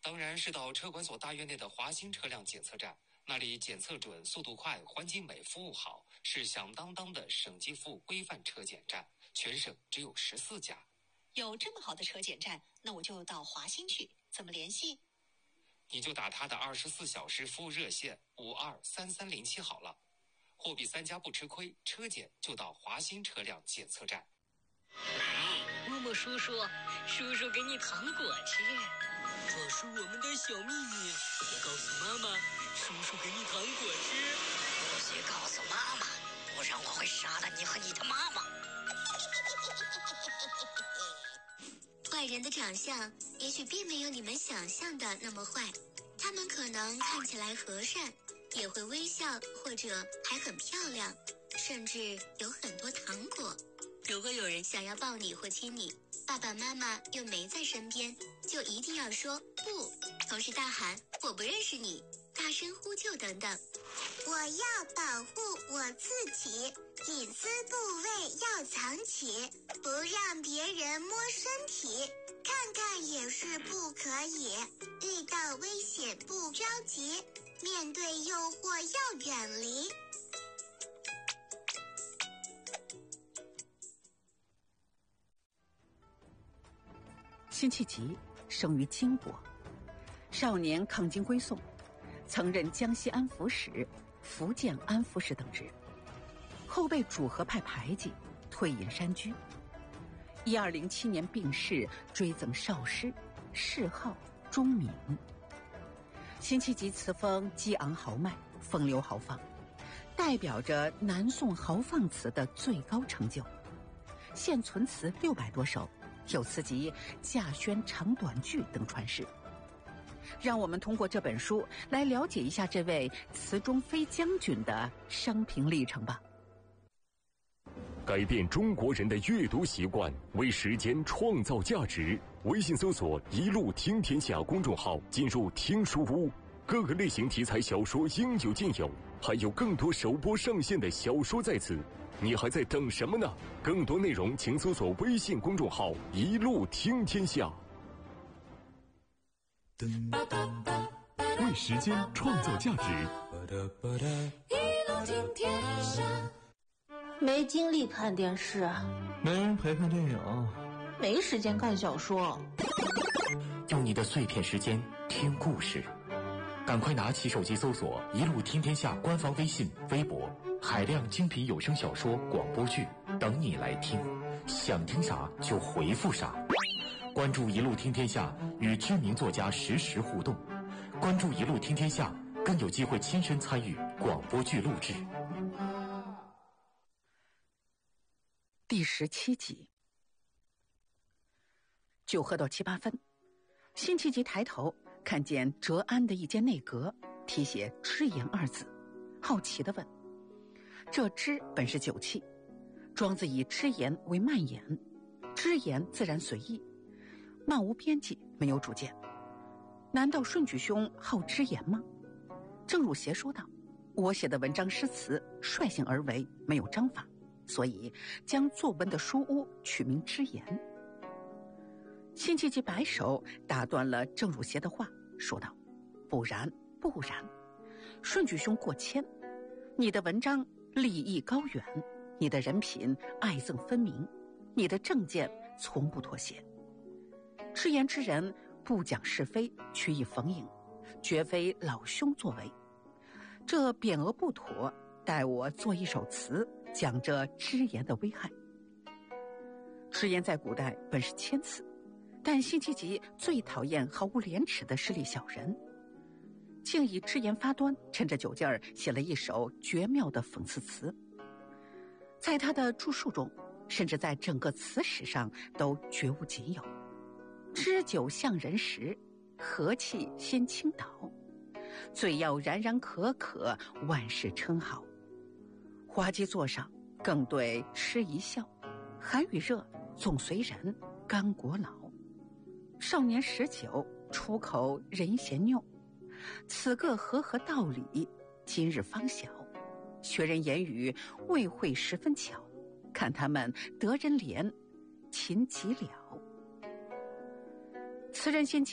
当然是到车管所大院内的华兴车辆检测站，那里检测准、速度快、环境美、服务好，是响当当的省级服务规范车检站，全省只有14家。 有这么好的车检站，那我就到华兴去，怎么联系？ 你就打他的24小时服务热线523307好了。货比三家不吃亏，车检就到华兴车辆检测站。 默默叔叔，叔叔给你糖果吃，这是我们的小秘密，别告诉妈妈。叔叔给你糖果吃， 不许告诉妈妈，不然我会杀了你和你的妈妈。 坏人的长相也许并没有你们想象的那么坏，他们可能看起来和善，也会微笑，或者还很漂亮，甚至有很多糖果。如果有人想要抱你或亲你，爸爸妈妈又没在身边，就一定要说不，同时大喊我不认识你，大声呼救等等。 我要保护我自己，隐私部位要藏起，不让别人摸身体，看看也是不可以。遇到危险不着急，面对诱惑要远离。 辛弃疾生于金国，少年抗金归宋，曾任江西安抚使、福建安抚使等职，后被主和派排挤，退隐山居。1207年病逝，追赠少师，谥号钟敏。辛弃疾词风激昂豪迈，风流豪放，代表着南宋豪放词的最高成就。现存词600多首，有词集《稼轩长短句》等传世。让我们通过这本书来了解一下这位词中飞将军的生平历程吧。 改变中国人的阅读习惯，为时间创造价值。微信搜索“一路听天下”公众号，进入听书屋，各个类型题材小说应有尽有，还有更多首播上线的小说在此。你还在等什么呢？更多内容请搜索微信公众号“一路听天下”。 为时间创造价值。 一路听天下。 没精力看电视， 没人陪看电影， 没时间看小说。 用你的碎片时间听故事，赶快拿起手机搜索“一路听天下”官方微信、微博，海量精品有声小说、广播剧等你来听，想听啥就回复啥。关注“一路听天下”，与知名作家实时互动。关注“一路听天下”，更有机会亲身参与广播剧录制。 第17集，酒喝到7、8分，辛弃疾抬头看见哲安的一间内阁题写“脂言”2字，好奇地问：这脂本是酒器，庄子以脂言为蔓延，脂言自然随意，漫无边际，没有主见。难道顺举兄好脂言吗？郑汝谐说道：我写的文章诗词率性而为，没有章法，所以将作文的书屋取名脂言。辛弃疾摆手打断了郑汝谐的话，说道：不然，不然，顺举兄过谦，你的文章立意高远，你的人品爱憎分明，你的政见从不妥协。脂言之人不讲是非，曲意逢迎，绝非老兄作为。这匾额不妥，待我做一首词，讲这脂言的危害。脂言在古代本是谦词，但辛弃疾最讨厌毫无廉耻的势利小人，竟以脂言发端，趁着酒劲儿写了一首绝妙的讽刺词。在他的著述中，甚至在整个词史上都绝无仅有。知酒向人时，和气先倾倒，最要然然可可，万事称好。滑稽座上更对吃一笑，寒与热总随人，刚果老。少年19，出口人嫌拗，此个和合道理，今日方晓。学人言语，未会十分巧，看他们得人怜，情急了。词人先